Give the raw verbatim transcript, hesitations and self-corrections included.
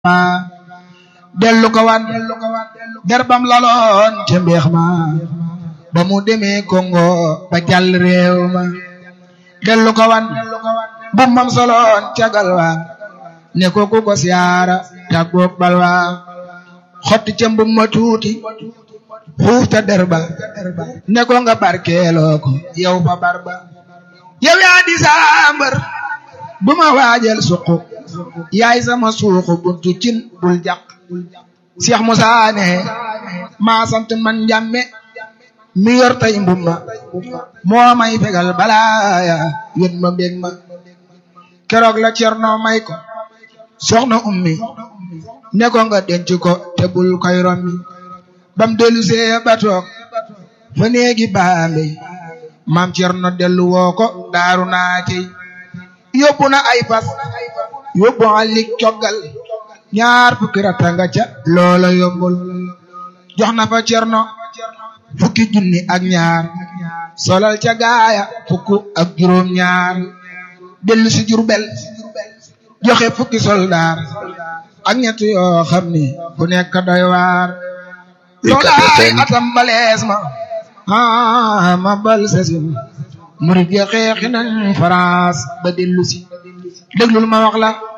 dellu ko wan derbam laloon ca mbeex ma ba mu demee Congo ba jàll réew ma dellu ko wan bummam soloon ca galwa ne ko ku ko siyaara tàggoog balwa xotti ca mbum ma tuuti xuuf ta derba ne ko nga barkeeloo ko yow fa barba yow yaa di saambar bu ma waajal suqu yaay sama suuxu buntu cin bul jàq Cheikh Moussa ne maa sant man njàmme mi yor tay mbumma moo may fegal balaaya yén ma mbég ma keroog la Cerno may ko soxna ummi ne ko nga denc ko te bul koy rommi bam dellu see ba toog fa néegi baambe maam Cerno dellu woo ko daaru naa cey yóbbu na ay fas yóbbu alik coggal ñaar fukki rata nga ca loola yombul jox na fa Cerno fukki junni ak ñaar solal ca gaaya fukku ak juróom ñaar dellu si Jurbel joxe fukki soldaar ak ñett yoo xam ni ku nekk doy waar loolaay atam balees ma ah ma bal sasin murid ya xeexi nañ France ba dellu si déglul ma wax la